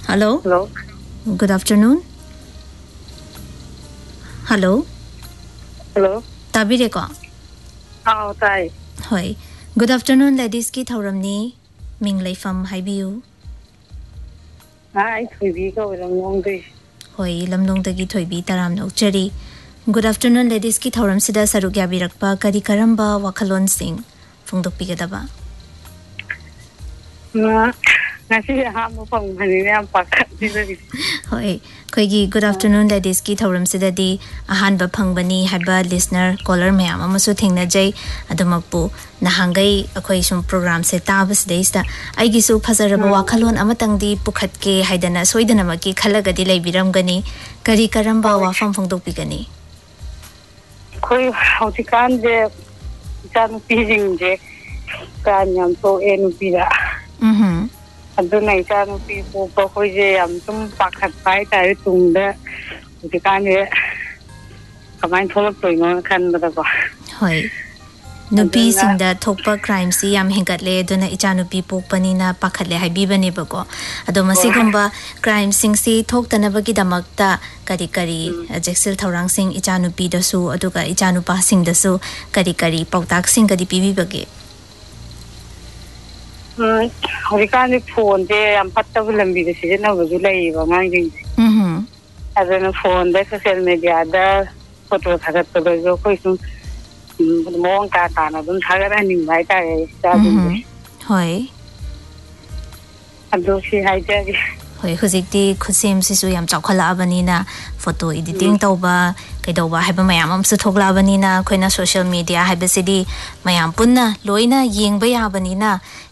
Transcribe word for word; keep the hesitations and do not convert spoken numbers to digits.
Hello. Hello. Good afternoon. Hello. Hello. Tabire ko. Ah, tai. Hoi. Good afternoon, ladies ki thauramni. Ming leifam haibiu. Ai, thuibi ko lamnong dei. Hoi, lamnong dagi thoibi taram nokchari. Good afternoon, ladies ki thauram sida saruk yabirakpa kari karamba wakhalon sing phongdokpigadaba. Na, nasi ha mo phang bhani ne am pakhat di di. Hoi, khoigi good afternoon, ladies ki thauram sida di ahan ba phangbani haiba listener caller mayam amasu thengna jai adumakpu nahangai akhoi sum program se tabas deista aigi su phazaraba wakhalon amatang di pukhatke haidana soidana maki khalaga di leibiramgani kari karamba wafam phongdokpigani. Khoi haujikan je jan pijing je kan yam to en pira. Mhm. Adu nai jan pi po ko khoi je yam tum pakhat pai tai tung de haujikan je kamai tholop toi no khan ba ba. Hoi. Nupi singda thokpa crime si yam hingatle duna ichanupi pokpanina pakhatle haibibani bako ado masigumba crime sing si thoktanabagi damakta kari kari jexil thorang sing ichanupi dasu aduga ichanupa sing dasu kari kari pautak sing kadi pibi bage hm horikan phone je am patta bulambi de sijena buju lai ba ngang jing mhm adana phone de social media da photo thagat to do koi sum mong ka ka na dun thagar ani mai ta ta dun hoi ado si hai ja gi hoi hujikti khusim sisu yam chakhala abanina photo editing tawba kaidoba haiba mayam am su thokla abanina khoina social media haiba sidi mayam punna loina yengba ya abanina